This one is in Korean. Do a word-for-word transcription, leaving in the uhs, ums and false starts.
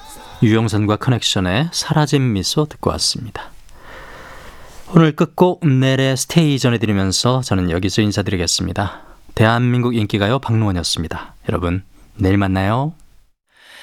유영선과 커넥션의 사라진 미소 듣고 왔습니다. 오늘 끝곡 넬의 스테이 전해드리면서 저는 여기서 인사드리겠습니다. 대한민국 인기가요 박노원이었습니다. 여러분 내일 만나요.